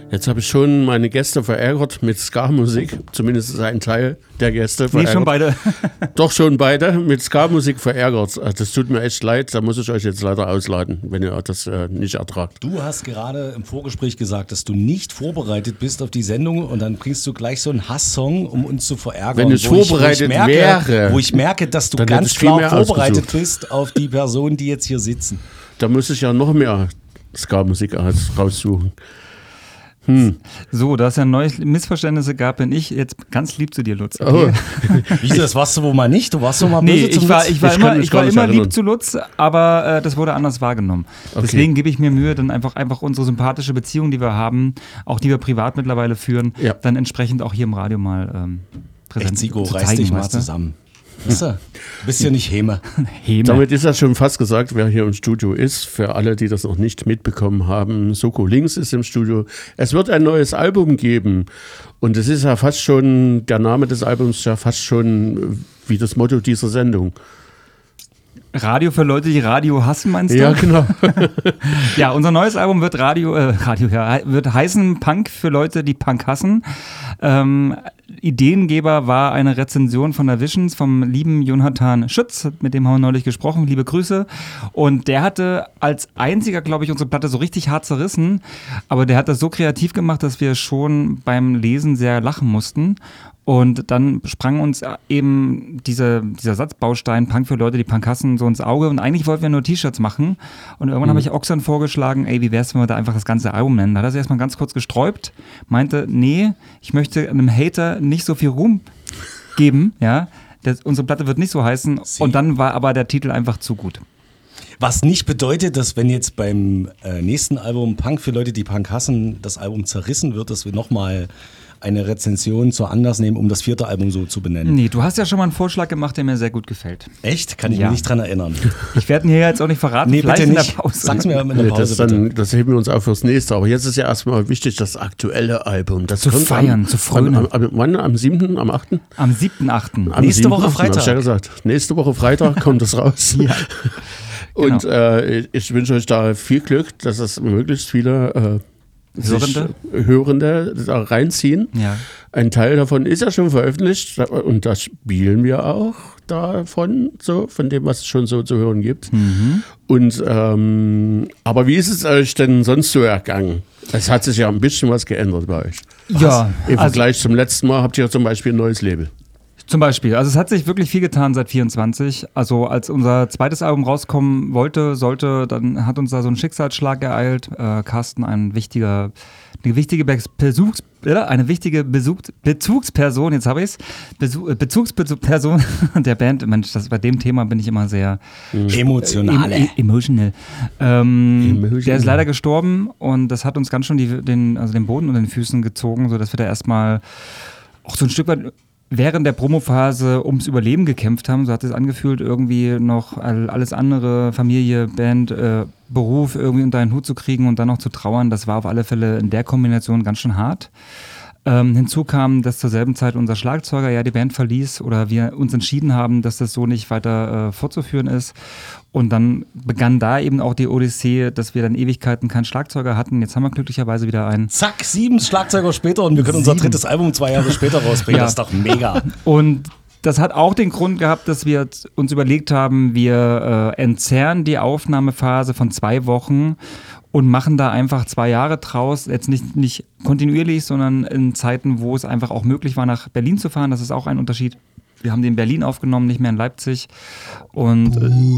Jetzt habe ich schon meine Gäste verärgert mit Ska-Musik, zumindest ein Teil der Gäste verärgert. Nee, schon beide. Doch, schon beide mit Ska-Musik verärgert. Das tut mir echt leid, da muss ich euch jetzt leider ausladen, wenn ihr das nicht ertragt. Du hast gerade im Vorgespräch gesagt, dass du nicht vorbereitet bist auf die Sendung und dann bringst du gleich so einen Hasssong, um uns zu verärgern. Wenn ich vorbereitet wäre. Wo ich merke, dass du ganz klar vorbereitet bist auf die Personen, die jetzt hier sitzen. Da muss ich ja noch mehr Ska-Musik raussuchen. So, da es ja neue Missverständnisse gab, bin ich jetzt ganz lieb zu dir, Lutz. Okay? Oh. Wieso, das warst du wohl mal nicht? Du warst doch mal böse zum Lutz? Ich war immer erinnern. lieb zu Lutz, aber das wurde anders wahrgenommen. Okay. Deswegen gebe ich mir Mühe, dann einfach unsere sympathische Beziehung, die wir haben, auch die wir privat mittlerweile führen, dann entsprechend auch hier im Radio mal präsent zu zeigen. Reiß dich mal zusammen. Weißt du bist ja nicht Häme. Damit ist ja schon fast gesagt, wer hier im Studio ist. Für alle, die das noch nicht mitbekommen haben, Soko Links ist im Studio. Es wird ein neues Album geben. Und es ist ja fast schon, der Name des Albums ist ja fast schon wie das Motto dieser Sendung. Radio für Leute, die Radio hassen, meinst du? Ja, genau. Ja, unser neues Album wird wird heißen Punk für Leute, die Punk hassen. Ideengeber war eine Rezension von der Visions vom lieben Jonathan Schütz, mit dem haben wir neulich gesprochen, liebe Grüße. Und der hatte als einziger, glaube ich, unsere Platte so richtig hart zerrissen, aber der hat das so kreativ gemacht, dass wir schon beim Lesen sehr lachen mussten. Und dann sprang uns eben dieser Satzbaustein Punk für Leute, die Punk hassen, so ins Auge. Und eigentlich wollten wir nur T-Shirts machen. Und irgendwann habe ich Oxan vorgeschlagen, wie wär's, wenn wir da einfach das ganze Album nennen? Da hat er sich erstmal ganz kurz gesträubt, meinte, nee, ich möchte einem Hater nicht so viel Ruhm geben. Ja, unsere Platte wird nicht so heißen. Und dann war aber der Titel einfach zu gut. Was nicht bedeutet, dass wenn jetzt beim nächsten Album Punk für Leute, die Punk hassen, das Album zerrissen wird, dass wir nochmal eine Rezension zur Anlass nehmen, um das 4. Album so zu benennen. Nee, du hast ja schon mal einen Vorschlag gemacht, der mir sehr gut gefällt. Echt? Kann ich mich nicht dran erinnern. Ich werde ihn hier jetzt auch nicht verraten. Nee, vielleicht bitte nicht. In der Pause. Sag's mir in der Pause, das heben wir uns auf fürs nächste. Aber jetzt ist ja erstmal wichtig, das aktuelle Album. Das zu feiern, zu frönen. Wann? Am 7., am 8.? Am 7.8. Nächste Woche Freitag. Hab ich ja gesagt. Nächste Woche Freitag kommt es raus. Ja. Und ich wünsche euch da viel Glück, dass es möglichst viele Hörende da reinziehen. Ja. Ein Teil davon ist ja schon veröffentlicht und das spielen wir auch davon, so von dem, was es schon so zu hören gibt. Und aber wie ist es euch denn sonst so ergangen? Es hat sich ja ein bisschen was geändert bei euch. Ja. Im Vergleich zum letzten Mal habt ihr zum Beispiel ein neues Label. Zum Beispiel. Also es hat sich wirklich viel getan seit 24. Also als unser zweites Album rauskommen sollte, dann hat uns da so ein Schicksalsschlag ereilt. Carsten, eine wichtige Bezugsperson, jetzt habe ich es, Bezugsperson der Band, Mensch, bei dem Thema bin ich immer sehr emotional. Der ist leider gestorben und das hat uns ganz schön den Boden unter den Füßen gezogen, sodass wir da erstmal auch so ein Stück weit während der Promophase ums Überleben gekämpft haben. So hat es angefühlt, irgendwie noch alles andere, Familie, Band, Beruf irgendwie unter einen Hut zu kriegen und dann noch zu trauern. Das war auf alle Fälle in der Kombination ganz schön hart. Hinzu kam, dass zur selben Zeit unser Schlagzeuger die Band verließ oder wir uns entschieden haben, dass das so nicht weiter fortzuführen ist. Und dann begann da eben auch die Odyssee, dass wir dann Ewigkeiten keinen Schlagzeuger hatten. Jetzt haben wir glücklicherweise wieder einen. Zack, 7 Schlagzeuger später und wir können unser drittes Album 2 Jahre später rausbringen. Ja. Das ist doch mega. Und das hat auch den Grund gehabt, dass wir uns überlegt haben, wir entzerren die Aufnahmephase von 2 Wochen und machen da einfach 2 Jahre draus, jetzt nicht kontinuierlich, sondern in Zeiten, wo es einfach auch möglich war, nach Berlin zu fahren. Das ist auch ein Unterschied. Wir haben den in Berlin aufgenommen, nicht mehr in Leipzig. Und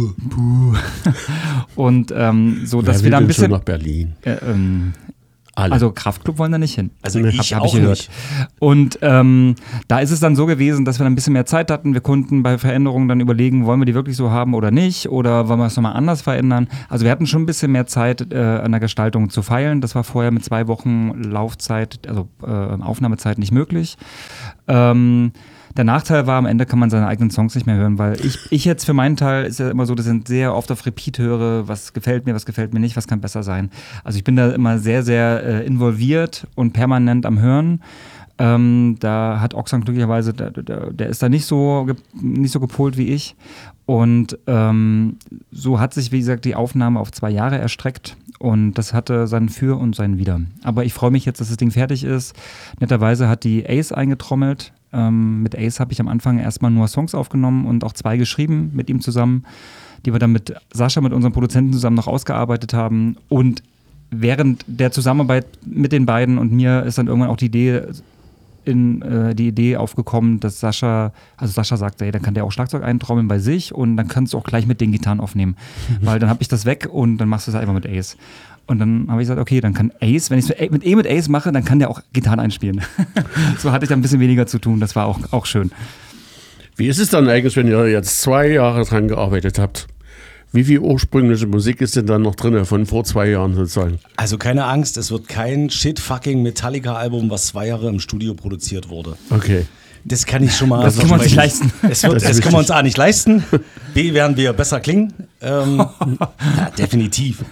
und so, dass wir da ein bisschen schon nach Berlin. Also Kraftklub wollen da nicht hin. Also ich hab auch gehört. nicht. Und da ist es dann so gewesen, dass wir dann ein bisschen mehr Zeit hatten. Wir konnten bei Veränderungen dann überlegen, wollen wir die wirklich so haben oder nicht? Oder wollen wir es nochmal anders verändern? Also wir hatten schon ein bisschen mehr Zeit an der Gestaltung zu feilen. Das war vorher mit 2 Wochen Laufzeit, also Aufnahmezeit nicht möglich. Der Nachteil war, am Ende kann man seine eigenen Songs nicht mehr hören, weil ich jetzt für meinen Teil ist ja immer so, dass ich sehr oft auf Repeat höre, was gefällt mir nicht, was kann besser sein. Also ich bin da immer sehr, sehr involviert und permanent am Hören. Da hat Oxan glücklicherweise, der ist da nicht so gepolt wie ich. Und so hat sich, wie gesagt, die Aufnahme auf 2 Jahre erstreckt. Und das hatte sein Für und sein Wider. Aber ich freue mich jetzt, dass das Ding fertig ist. Netterweise hat die Ace eingetrommelt. Mit Ace habe ich am Anfang erstmal nur Songs aufgenommen und auch 2 geschrieben mit ihm zusammen, die wir dann mit Sascha, mit unserem Produzenten zusammen noch ausgearbeitet haben. Und während der Zusammenarbeit mit den beiden und mir ist dann irgendwann auch die Idee aufgekommen, dass Sascha sagte, hey, dann kann der auch Schlagzeug eintrommeln bei sich und dann kannst du auch gleich mit den Gitarren aufnehmen. Weil dann habe ich das weg und dann machst du es einfach mit Ace. Und dann habe ich gesagt, okay, dann kann Ace, wenn ich es mit Ace mache, dann kann der auch Gitarren einspielen. So hatte ich dann ein bisschen weniger zu tun, das war auch schön. Wie ist es dann eigentlich, wenn ihr jetzt 2 Jahre dran gearbeitet habt? Wie viel ursprüngliche Musik ist denn dann noch drin von vor 2 Jahren sozusagen? Also keine Angst, es wird kein shit-fucking Metallica-Album, was 2 Jahre im Studio produziert wurde. Okay. Das kann ich schon mal Das kann man sich leisten. Das können wir uns A nicht leisten, B werden wir besser klingen. Ja, definitiv.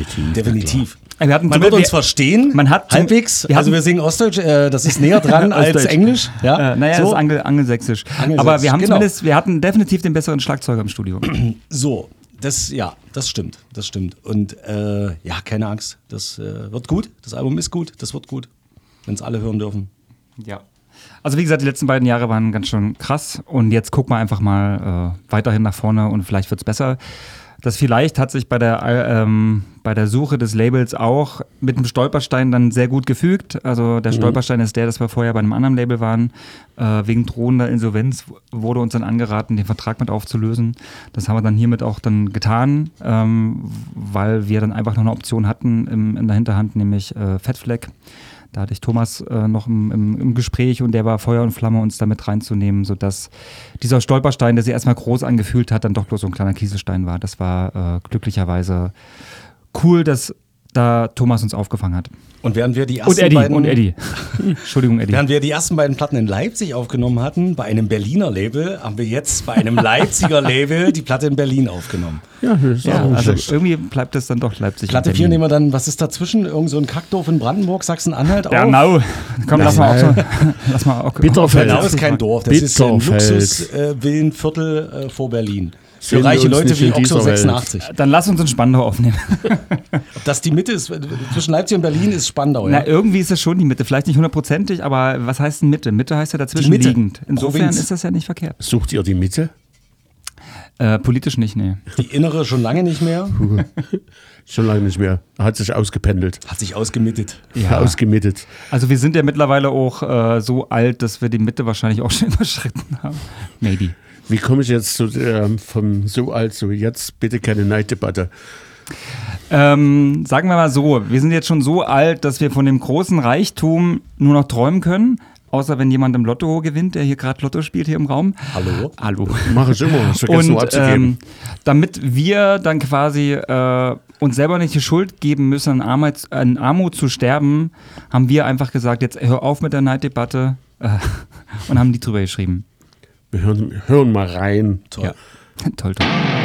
Wir hatten Man wird uns verstehen, halbwegs. Also wir singen Ostdeutsch, das ist näher dran als Englisch. Ja? Naja, das ist Angelsächsisch. Aber wir haben wir hatten definitiv den besseren Schlagzeuger im Studio. So. Das stimmt. Und keine Angst, das wird gut, das Album ist gut, das wird gut, wenn es alle hören dürfen. Ja. Also wie gesagt, die letzten beiden Jahre waren ganz schön krass und jetzt gucken wir einfach mal weiterhin nach vorne und vielleicht wird es besser. Das vielleicht hat sich bei der Suche des Labels auch mit dem Stolperstein dann sehr gut gefügt. Also der Stolperstein ist der, dass wir vorher bei einem anderen Label waren. Wegen drohender Insolvenz wurde uns dann angeraten, den Vertrag mit aufzulösen. Das haben wir dann hiermit auch dann getan, weil wir dann einfach noch eine Option hatten in der Hinterhand, nämlich Fat Flag. Da hatte ich Thomas noch im Gespräch und der war Feuer und Flamme, uns damit reinzunehmen, sodass dieser Stolperstein, der sich erstmal groß angefühlt hat, dann doch bloß so ein kleiner Kieselstein war. Das war glücklicherweise cool, dass da Thomas uns aufgefangen hat. Und während wir die ersten Eddie. Entschuldigung, Eddie. Während wir die ersten beiden Platten in Leipzig aufgenommen hatten, bei einem Berliner Label, haben wir jetzt bei einem Leipziger Label die Platte in Berlin aufgenommen. Ja, das ist auch also schlecht. irgendwie bleibt es dann doch Leipzig. Platte 4 nehmen wir dann, was ist dazwischen? Irgend so ein Kackdorf in Brandenburg, Sachsen-Anhalt auch? Genau. Komm, lass mal auch. Bitterfeld. Genau, ist kein Dorf, das ist ein Luxus-Villenviertel vor Berlin. Für reiche Leute wie Oxo 86. Dann lass uns in Spandau aufnehmen. Ob das die Mitte ist, zwischen Leipzig und Berlin ist Spandau, ja? Na, irgendwie ist es schon die Mitte. Vielleicht nicht 100%, aber was heißt denn Mitte? Mitte heißt ja dazwischen liegend. Insofern Provinz. ist das ja nicht verkehrt. Sucht ihr die Mitte? Politisch nicht, nee. Die innere schon lange nicht mehr. Schon lange nicht mehr. Hat sich ausgependelt. Hat sich ausgemittet. Ja. Ausgemittet. Also wir sind ja mittlerweile auch so alt, dass wir die Mitte wahrscheinlich auch schon überschritten haben. Maybe. Wie komme ich jetzt von so alt zu jetzt? Bitte keine Neiddebatte. Sagen wir mal so, wir sind jetzt schon so alt, dass wir von dem großen Reichtum nur noch träumen können. Außer wenn jemand im Lotto gewinnt, der hier gerade Lotto spielt hier im Raum. Hallo. Mache ich immer. Ich vergesse nur abzugeben. Damit wir dann quasi uns selber nicht die Schuld geben müssen, an Armut zu sterben, haben wir einfach gesagt, jetzt hör auf mit der Neiddebatte und haben die drüber geschrieben. Wir hören mal rein. Toll. Ja. Toll.